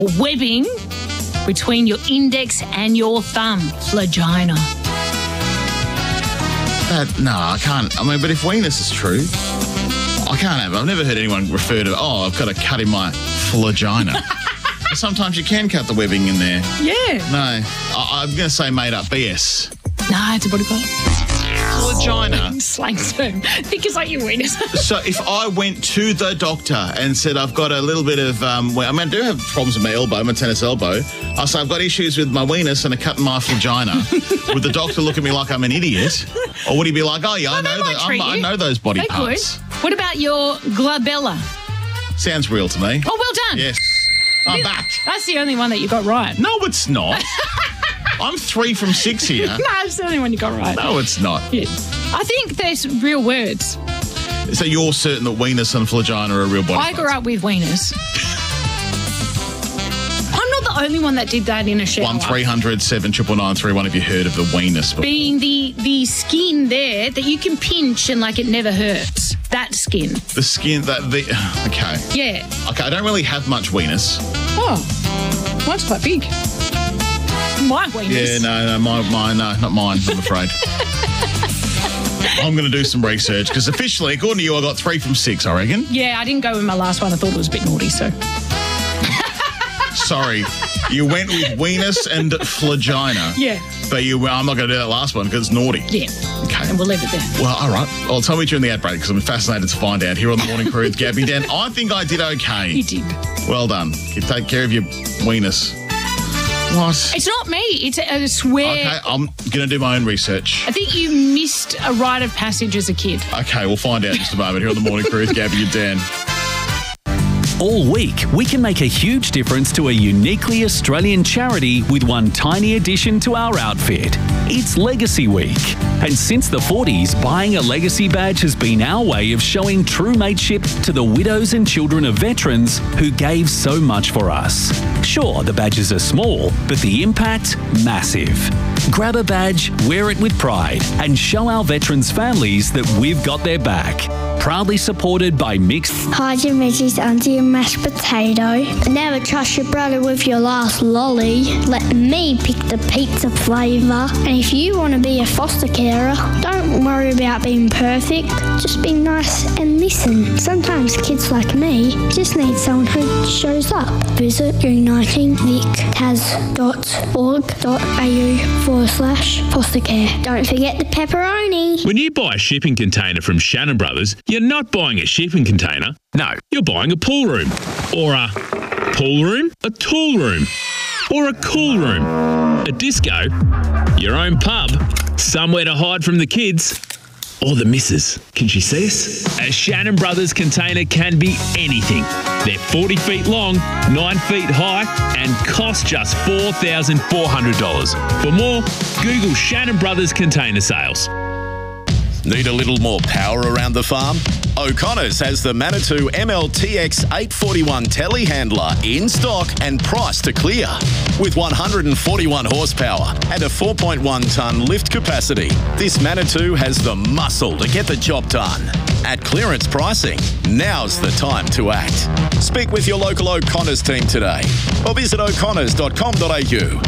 webbing between your index and your thumb. Flagina. No, I can't. I mean, but if weenus is true, I can't have it. I've never heard anyone refer to, I've got a cut in my flagina. Sometimes you can cut the webbing in there. Yeah. No, I'm going to say made up BS. No, it's a body part. Flagina. Slang term. Think it's like your weenus. So if I went to the doctor and said I've got a little bit of, I do have problems with my elbow, my tennis elbow. I say I've got issues with my weenus and a cut in my flagina. Would the doctor look at me like I'm an idiot? Or would he be like, I know those body parts? Could. What about your glabella? Sounds real to me. Oh, well done. Yes. I'm back. That's the only one that you got right. No, it's not. I'm 3 from 6 here. No, it's the only one you got right. No, it's not. Yeah. I think there's real words. So you're certain that weenus and flagina are real body parts? I grew up with weenus. I'm not the only one that did that in a shower. 1300 799 Have you heard of the weenus before? Being the skin there that you can pinch and like it never hurts. That skin. The skin okay. Yeah. Okay, I don't really have much weenus. Oh, mine's quite big. My weenus. Yeah, no, mine, no, not mine, I'm afraid. I'm going to do some research because officially, according to you, I got 3 from 6, I reckon. Yeah, I didn't go with my last one. I thought it was a bit naughty, so. Sorry, you went with weenus and flagina. Yeah. But I'm not going to do that last one because it's naughty. Yeah. Okay. And we'll leave it there. Well, all right. Well, tell me during the ad break because I'm fascinated to find out here on The Morning Crew with Gabby Dan. I think I did okay. You did. Well done. You take care of your weenus. What? It's not me. It's I swear. Okay, I'm going to do my own research. I think you missed a rite of passage as a kid. Okay, we'll find out in just a moment here on The Morning Crew with Gabby and Dan. All week, we can make a huge difference to a uniquely Australian charity with one tiny addition to our outfit. It's Legacy Week. And since the 40s, buying a Legacy badge has been our way of showing true mateship to the widows and children of veterans who gave so much for us. Sure, the badges are small, but the impact, massive. Grab a badge, wear it with pride, and show our veterans' families that we've got their back. Proudly supported by Mixed. Hide your veggies under your mashed potato. Never trust your brother with your last lolly. Let me pick the pizza flavour. And if you want to be a foster carer, don't worry about being perfect. Just be nice and listen. Sometimes kids like me just need someone who shows up. Visit unitingvic.org.au/foster care. Don't forget the pepperoni. When you buy a shipping container from Shannon Brothers, you're not buying a shipping container. No, you're buying a pool room. Or a pool room, a tool room, or a cool room, a disco, your own pub, somewhere to hide from the kids, or the missus. Can she see us? A Shannon Brothers container can be anything. They're 40 feet long, 9 feet high, and cost just $4,400. For more, Google Shannon Brothers container sales. Need a little more power around the farm? O'Connor's has the Manitou MLTX 841 telehandler in stock and priced to clear. With 141 horsepower and a 4.1 tonne lift capacity, this Manitou has the muscle to get the job done. At clearance pricing, now's the time to act. Speak with your local O'Connor's team today or visit o'connors.com.au.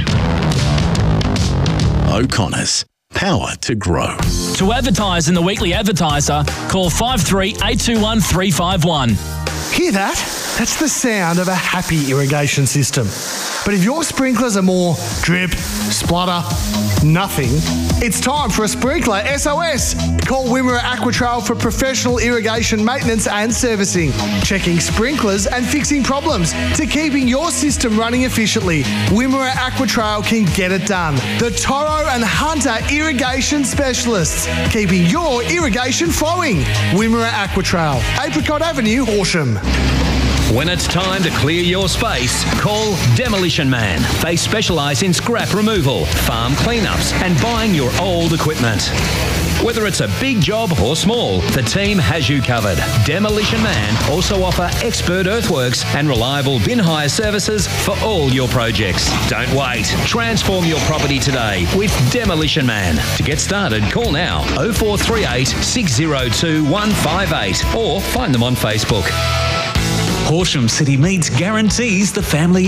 O'Connor's. Power to grow. To advertise in the Weekly Advertiser, call 53821351. 351. Hear that? That's the sound of a happy irrigation system. But if your sprinklers are more drip, splutter, nothing, it's time for a sprinkler SOS. Call Wimmera Aquatrail for professional irrigation maintenance and servicing, checking sprinklers and fixing problems to keeping your system running efficiently. Wimmera Aquatrail can get it done. The Toro and Hunter irrigation specialists, keeping your irrigation flowing. Wimmera Aquatrail, Apricot Avenue, Horsham. When it's time to clear your space, call Demolition Man. They specialise in scrap removal, farm cleanups and buying your old equipment. Whether it's a big job or small, the team has you covered. Demolition Man also offer expert earthworks and reliable bin hire services for all your projects. Don't wait. Transform your property today with Demolition Man. To get started, call now 0438 602 158 or find them on Facebook. Horsham City Meats guarantees the family